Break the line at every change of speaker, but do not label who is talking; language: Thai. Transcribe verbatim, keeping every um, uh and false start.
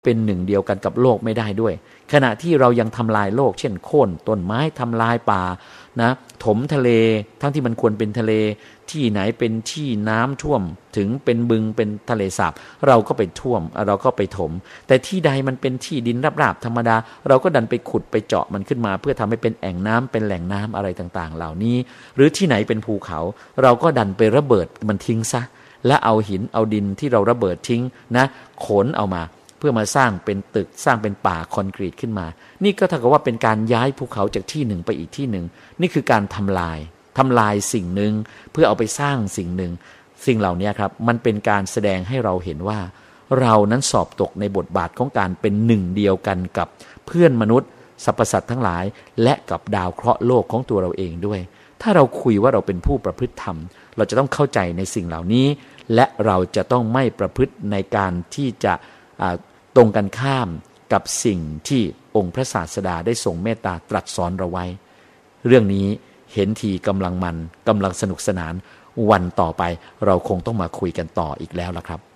เป็นหนึ่งเดียวกันกับโลกไม่ได้ด้วยขณะที่เรายังทำลายโลกเช่นโค่นต้นไม้ทำลายป่านะถมทะเลทั้งที่มันควรเป็นทะเลที่ไหนเป็นที่น้ำท่วมถึงเป็นบึงเป็นทะเลสาบเราก็ไปท่วมเราก็ไปถมแต่ที่ใดมันเป็นที่ดินราบๆธรรมดาเราก็ดันไปขุดไปเจาะมันขึ้นมาเพื่อทำให้เป็นแอ่งน้ำเป็นแหล่งน้ำอะไรต่างๆเหล่านี้หรือที่ไหนเป็นภูเขาเราก็ดันไประเบิดมันทิ้งซะและเอาหินเอาดินที่เราระเบิดทิ้งนะขนเอามาเพื่อมาสร้างเป็นตึกสร้างเป็นป่าคอนกรีตขึ้นมานี่ก็เท่ากับว่าเป็นการย้ายภูเขาจากที่หนึ่งไปอีกที่หนึ่งนี่คือการทำลายทำลายสิ่งหนึ่งเพื่อเอาไปสร้างสิ่งหนึ่งสิ่งเหล่านี้ครับมันเป็นการแสดงให้เราเห็นว่าเรานั้นสอบตกในบทบาทของการเป็นหนึ่งเดียวกันกับเพื่อนมนุษย์สรรพสัตว์ทั้งหลายและกับดาวเคราะห์โลกของตัวเราเองด้วยถ้าเราคุยว่าเราเป็นผู้ประพฤติธรรมเราจะต้องเข้าใจในสิ่งเหล่านี้และเราจะต้องไม่ประพฤติในการที่จะตรงกันข้ามกับสิ่งที่องค์พระศาสดาได้ทรงเมตตาตรัสสอนเราไว้เรื่องนี้เห็นทีกำลังมันกำลังสนุกสนานวันต่อไปเราคงต้องมาคุยกันต่ออีกแล้วล่ะครับ